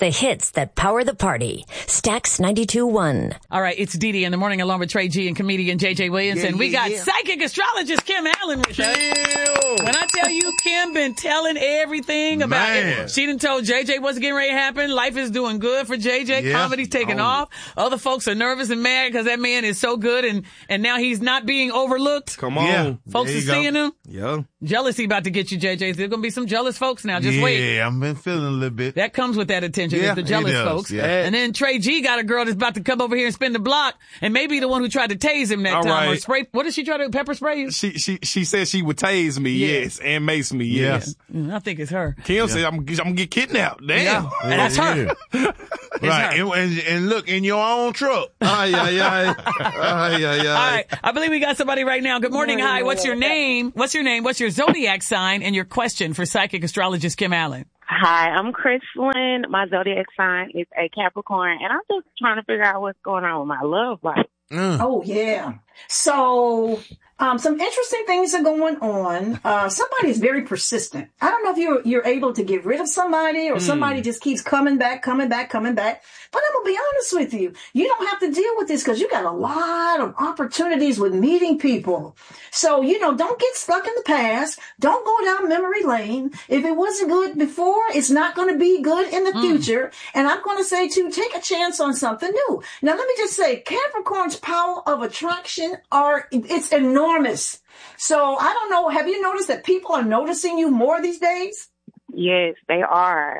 The hits that power the party. Stax 92.1. All right, it's Dee Dee in the morning along with Trey G and comedian JJ Williamson. We got psychic astrologist Kim Allen with us. When I tell you, Kim been telling everything about it. She done told JJ what's getting ready to happen. Life is doing good for JJ. Comedy's taking off. Other folks are nervous and mad because that man is so good and now he's not being overlooked. Come on. Folks are seeing him. Yeah. Jealousy about to get you, JJ. There's going to be some jealous folks now. Just wait. Yeah, I've been feeling a little bit. That comes with that attention, is the jealous folks. Yeah. And then Trey G got a girl that's about to come over here and spin the block and maybe the one who tried to tase him that time. Or spray. What did she try to pepper spray you? She said she would tase me, yes, and mace me, yes. I think it's her. Kim said I'm gonna get kidnapped. Damn. Yeah. And that's her. Right. And look, in your own truck. All right. I believe we got somebody right now. Good morning. Hi. What's your name? What's your zodiac sign and your question for psychic astrologist Kim Allen? Hi, I'm Chrislyn. My zodiac sign is a Capricorn, and I'm just trying to figure out what's going on with my love life. Oh, yeah. So, some interesting things are going on. Somebody is very persistent. I don't know if you're able to get rid of somebody or somebody just keeps coming back. But I'm going to be honest with you. You don't have to deal with this because you got a lot of opportunities with meeting people. So, don't get stuck in the past. Don't go down memory lane. If it wasn't good before, it's not going to be good in the future. And I'm going to say, too, take a chance on something new. Now, let me just say, Capricorn's power of attraction it's enormous. So I don't know. Have you noticed that people are noticing you more these days? Yes, they are.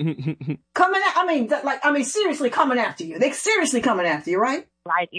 Seriously coming after you. They're seriously coming after you, right?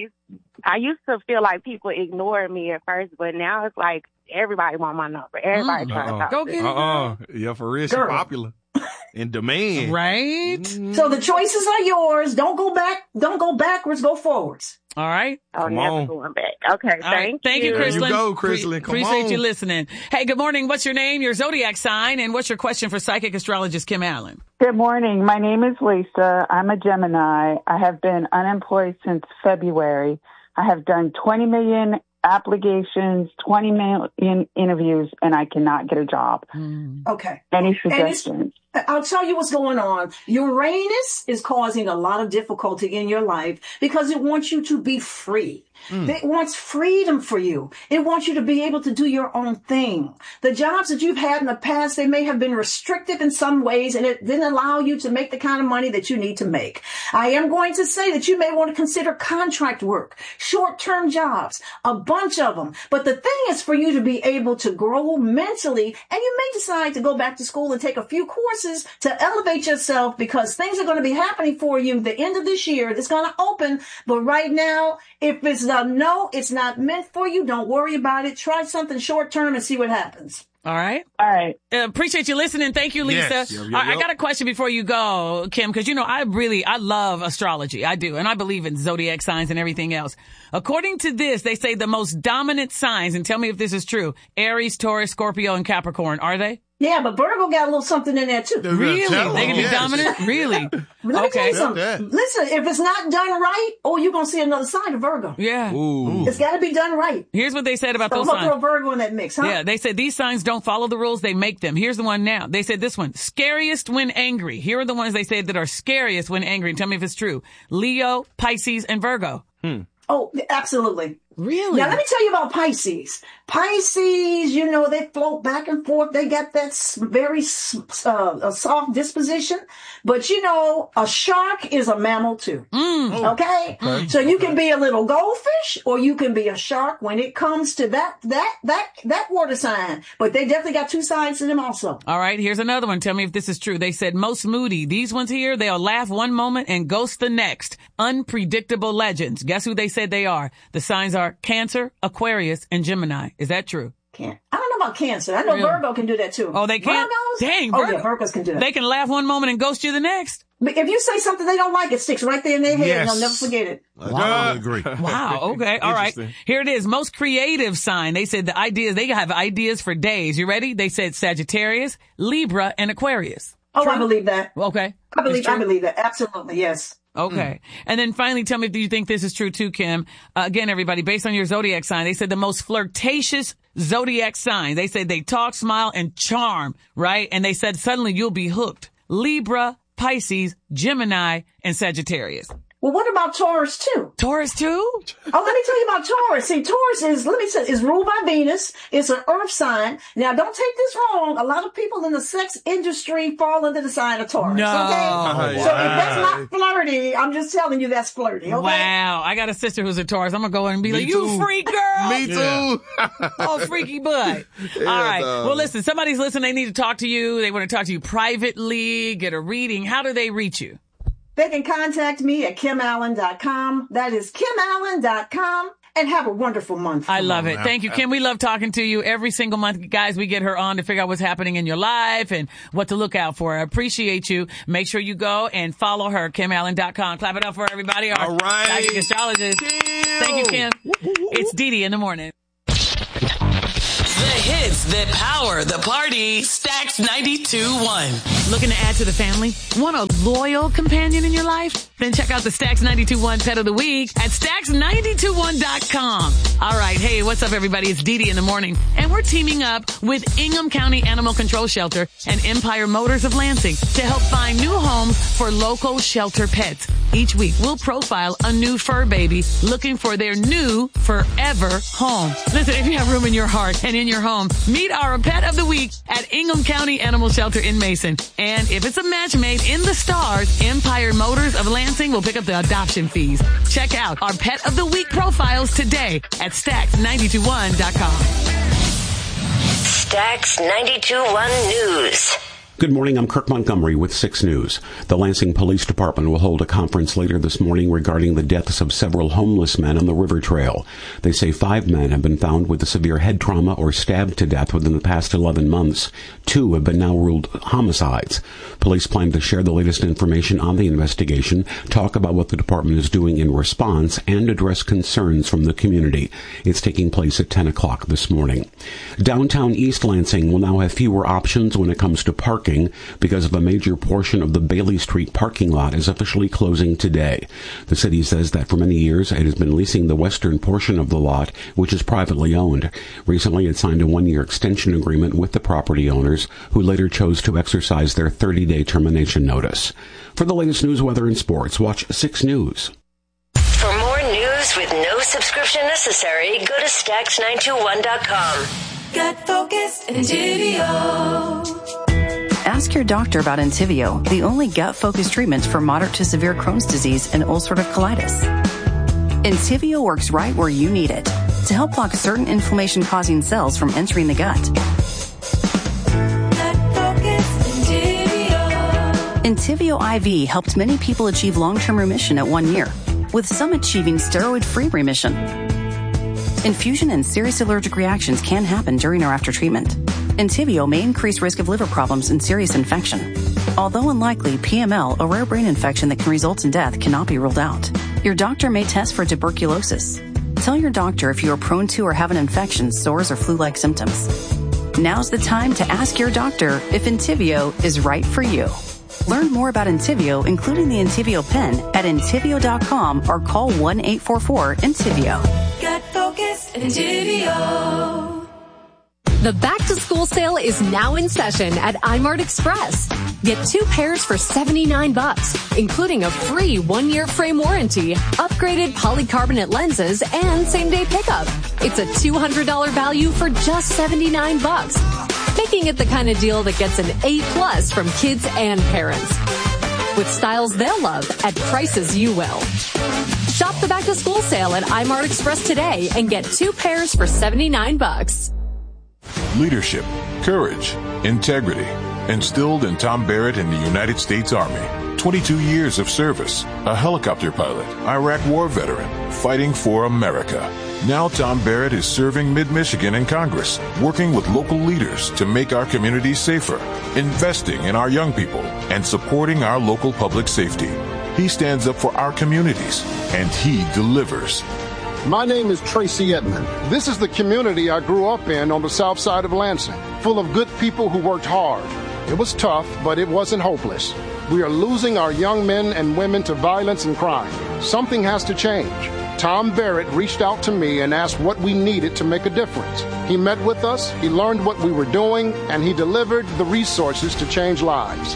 I used to feel like people ignored me at first, but now it's like everybody want my number. Everybody trying to talk. Go get it. Yeah, for real, she's popular. In demand. Right? So the choices are yours. Don't go back. Don't go backwards. Go forwards. All right. Never going back. Okay, thank you, Chrislyn. There you go, Chrislyn. Appreciate you listening. Hey, good morning. What's your name, your zodiac sign, and what's your question for psychic astrologist Kim Allen? Good morning. My name is Lisa. I'm a Gemini. I have been unemployed since February. I have done 20 million applications, 20 million interviews, and I cannot get a job. Okay. Any suggestions? I'll tell you what's going on. Uranus is causing a lot of difficulty in your life because it wants you to be free. It wants freedom for you. It wants you to be able to do your own thing. The jobs that you've had in the past, they may have been restrictive in some ways, and it didn't allow you to make the kind of money that you need to make. I am going to say that you may want to consider contract work, short-term jobs, a bunch of them. But the thing is for you to be able to grow mentally, and you may decide to go back to school and take a few courses to elevate yourself because things are going to be happening for you the end of this year. It's going to open. But right now, if it's no, it's not meant for you. Don't worry about it. Try something short term and see what happens. All right. Appreciate you listening. Thank you, Lisa. Yes. I got a question before you go, Kim, because, I love astrology. I do. And I believe in zodiac signs and everything else. According to this, they say the most dominant signs, and tell me if this is true, Aries, Taurus, Scorpio, and Capricorn. Are they? Yeah, but Virgo got a little something in there, too. Really? They can be dominant? Really? Let me tell you something. Listen, if it's not done right, you're going to see another side of Virgo. Yeah. Ooh. It's got to be done right. Here's what they said about so those I'm going to signs. throw Virgo in that mix, huh? Yeah, they said these signs don't follow the rules, they make them. Here's the one now. They said this one, scariest when angry. Here are the ones they said that are scariest when angry. Tell me if it's true. Leo, Pisces, and Virgo. Oh, absolutely. Really? Now, let me tell you about Pisces. Pisces, they float back and forth. They got that very soft disposition. But, a shark is a mammal, too. Okay? So you can be a little goldfish or you can be a shark when it comes to that water sign. But they definitely got two sides to them also. All right, here's another one. Tell me if this is true. They said most moody. These ones here, they'll laugh one moment and ghost the next. Unpredictable legends. Guess who they said they are? The signs are Cancer, Aquarius, and Gemini. Is that true? I don't know about Cancer. I know Virgo can do that too. Oh, they can? Virgos? Dang, Virgos can do that. They can laugh one moment and ghost you the next. But if you say something they don't like, it sticks right there in their head and they'll never forget it. I agree. Wow. Okay. All right. Here it is. Most creative sign. They said they have ideas for days. You ready? They said Sagittarius, Libra, and Aquarius. Oh, true? I believe that. Okay. I believe that. Absolutely. Yes. Okay. And then finally, tell me if you think this is true too, Kim. Again, everybody, based on your zodiac sign, they said the most flirtatious zodiac sign. They said they talk, smile, and charm, right? And they said suddenly you'll be hooked. Libra, Pisces, Gemini, and Sagittarius. Well, what about Taurus too? Taurus too? Oh, let me tell you about Taurus. See, Taurus is ruled by Venus. It's an earth sign. Now, don't take this wrong. A lot of people in the sex industry fall into the sign of Taurus. No. Okay? So if that's not flirty, I'm just telling you that's flirty. Okay? Wow. I got a sister who's a Taurus. I'm going to go in and be like, you freak girl. Me too. Oh, freaky butt. All right. Well, listen, somebody's listening. They need to talk to you. They want to talk to you privately, get a reading. How do they reach you? They can contact me at KimAllen.com. That is KimAllen.com. And have a wonderful month. I love it. Thank you, Kim. We love talking to you every single month. Guys, we get her on to figure out what's happening in your life and what to look out for. I appreciate you. Make sure you go and follow her, KimAllen.com. Clap it up for everybody. All right. Psychic astrologist. Thank you, Kim. It's Dee Dee in the morning. The hits that power the party. Stacks 92.1. Looking to add to the family? Want a loyal companion in your life? Then check out the Stacks 92.1 Pet of the Week at Stacks921.com. All right. Hey, what's up, everybody? It's Dee Dee in the morning. And we're teaming up with Ingham County Animal Control Shelter and Empire Motors of Lansing to help find new homes for local shelter pets. Each week, we'll profile a new fur baby looking for their new forever home. Listen, if you have room in your heart and in your home, meet our Pet of the Week at Ingham County Animal Shelter in Mason. And if it's a match made in the stars, Empire Motors of Lansing will pick up the adoption fees. Check out our Pet of the Week profiles today at Stacks921.com. Stacks 92.1 News. Good morning, I'm Kirk Montgomery with 6 News. The Lansing Police Department will hold a conference later this morning regarding the deaths of several homeless men on the river trail. They say 5 men have been found with severe head trauma or stabbed to death within the past 11 months. 2 have been now ruled homicides. Police plan to share the latest information on the investigation, talk about what the department is doing in response, and address concerns from the community. It's taking place at 10 o'clock this morning. Downtown East Lansing will now have fewer options when it comes to parking because of a major portion of the Bailey Street parking lot is officially closing today. The city says that for many years it has been leasing the western portion of the lot, which is privately owned. Recently it signed a 1-year extension agreement with the property owners, who later chose to exercise their 30-day termination notice. For the latest news, weather, and sports, watch 6 News. For more news with no subscription necessary, go to Stacks921.com. Get focused, Entivio. Ask your doctor about Entivio, the only gut-focused treatment for moderate to severe Crohn's disease and ulcerative colitis. Entivio works right where you need it to help block certain inflammation-causing cells from entering the gut. Entivio IV helped many people achieve long-term remission at 1 year, with some achieving steroid-free remission. Infusion and serious allergic reactions can happen during or after treatment. Entivio may increase risk of liver problems and serious infection. Although unlikely, PML, a rare brain infection that can result in death, cannot be ruled out. Your doctor may test for tuberculosis. Tell your doctor if you are prone to or have an infection, sores, or flu-like symptoms. Now's the time to ask your doctor if Entivio is right for you. Learn more about Entivio, including the Entivio pen, at Entivio.com or call 1-844-ENTIVIO. Get focused, Entivio. The back-to-school sale is now in session at iMart Express. Get 2 pairs for $79, including a free 1-year frame warranty, upgraded polycarbonate lenses, and same-day pickup. It's a $200 value for just $79, making it the kind of deal that gets an A+ from kids and parents. With styles they'll love at prices you will. Shop the back-to-school sale at iMart Express today and get 2 pairs for $79. Leadership, courage, integrity, instilled in Tom Barrett in the United States Army. 22 years of service, a helicopter pilot, Iraq war veteran, fighting for America. Now Tom Barrett is serving Mid-Michigan in Congress, working with local leaders to make our communities safer, investing in our young people, and supporting our local public safety. He stands up for our communities, and he delivers. My name is Tracy Edmond. This is the community I grew up in on the south side of Lansing, full of good people who worked hard. It was tough, but it wasn't hopeless. We are losing our young men and women to violence and crime. Something has to change. Tom Barrett reached out to me and asked what we needed to make a difference. He met with us, he learned what we were doing, and he delivered the resources to change lives.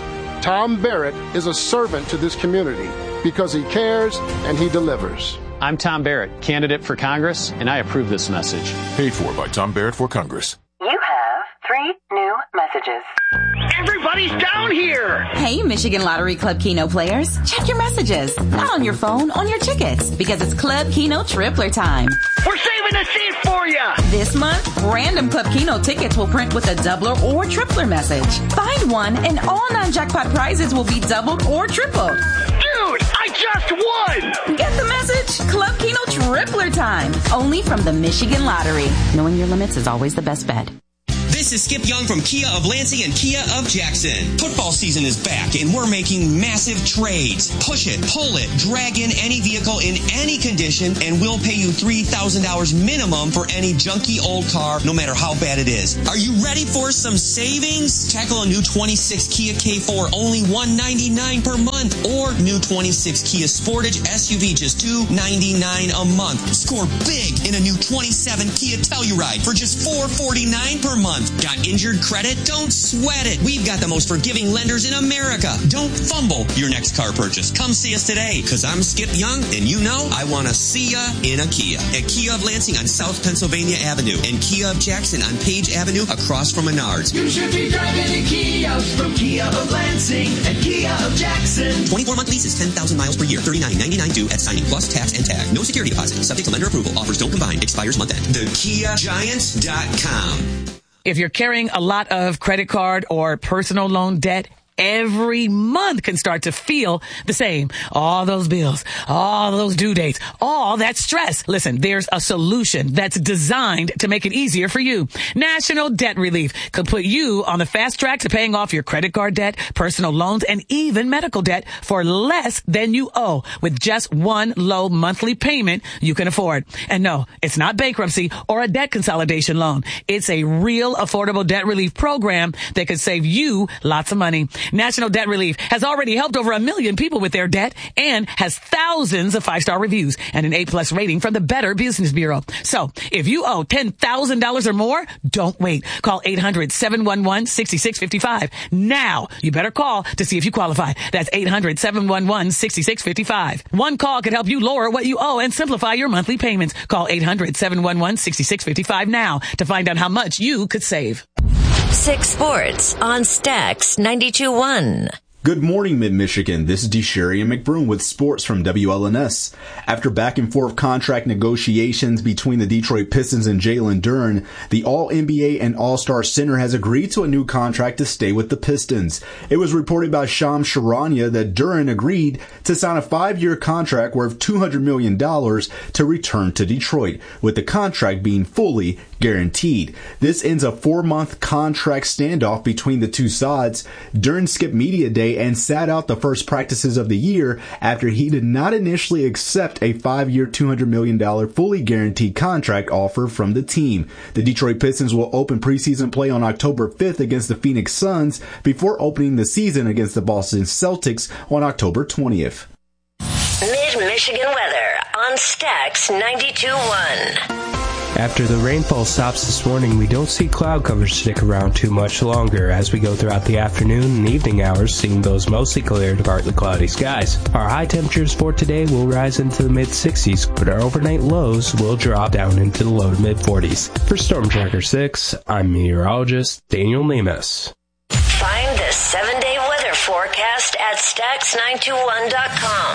Tom Barrett is a servant to this community because he cares and he delivers. I'm Tom Barrett, candidate for Congress, and I approve this message. Paid for by Tom Barrett for Congress. You have 3 new messages. Everybody's down here! Hey, Michigan Lottery Club Keno players. Check your messages. Not on your phone, on your tickets. Because it's Club Keno Tripler time. We're saving a seat for you! This month, random Club Keno tickets will print with a doubler or tripler message. Find one and all non-jackpot prizes will be doubled or tripled. Dude, I just won! Get the message? Club Keno Tripler time. Only from the Michigan Lottery. Knowing your limits is always the best bet. This is Skip Young from Kia of Lansing and Kia of Jackson. Football season is back and we're making massive trades. Push it, pull it, drag in any vehicle in any condition and we'll pay you $3,000 minimum for any junky old car, no matter how bad it is. Are you ready for some savings? Tackle a new 26 Kia K4, only $199 per month. Or new 26 Kia Sportage SUV, just $299 a month. Score big in a new 27 Kia Telluride for just $449 per month. Got injured credit? Don't sweat it. We've got the most forgiving lenders in America. Don't fumble your next car purchase. Come see us today, because I'm Skip Young, and you know I want to see ya in a Kia. At Kia of Lansing on South Pennsylvania Avenue and Kia of Jackson on Page Avenue across from Menards. You should be driving a Kia from Kia of Lansing and Kia of Jackson. 24-month leases, 10,000 miles per year, $39.99 due at signing, plus tax and tag. No security deposit. Subject to lender approval. Offers don't combine. Expires month end. TheKiaGiants.com. If you're carrying a lot of credit card or personal loan debt, every month can start to feel the same. All those bills, all those due dates, all that stress. Listen, there's a solution that's designed to make it easier for you. National Debt Relief could put you on the fast track to paying off your credit card debt, personal loans, and even medical debt for less than you owe with just one low monthly payment you can afford. And no, it's not bankruptcy or a debt consolidation loan. It's a real affordable debt relief program that could save you lots of money. National Debt Relief has already helped over 1 million people with their debt and has thousands of 5-star reviews and an A+ rating from the Better Business Bureau. So if you owe $10,000 or more, don't wait. Call 800-711-6655. Now, you better call to see if you qualify. That's 800-711-6655. One call could help you lower what you owe and simplify your monthly payments. Call 800-711-6655 now to find out how much you could save. 6 Sports on Stax 92.1. Good morning, Mid-Michigan. This is DeSherry and McBroom with sports from WLNS. After back-and-forth contract negotiations between the Detroit Pistons and Jalen Duren, the All-NBA and All-Star center has agreed to a new contract to stay with the Pistons. It was reported by Shams Charania that Duren agreed to sign a 5-year contract worth $200 million to return to Detroit, with the contract being fully guaranteed. This ends a 4-month contract standoff between the two sides. Duren skipped media day and sat out the first practices of the year after he did not initially accept a 5-year, $200 million fully guaranteed contract offer from the team. The Detroit Pistons will open preseason play on October 5th against the Phoenix Suns before opening the season against the Boston Celtics on October 20th. Mid-Michigan weather on Stax 92.1. After the rainfall stops this morning, we don't see cloud coverage stick around too much longer as we go throughout the afternoon and evening hours, seeing those mostly clear to partly cloudy skies. Our high temperatures for today will rise into the mid-60s, but our overnight lows will drop down into the low to mid-40s. For Storm Tracker 6, I'm meteorologist Daniel Nemes. Find the 7-day weather forecast at Stax921.com.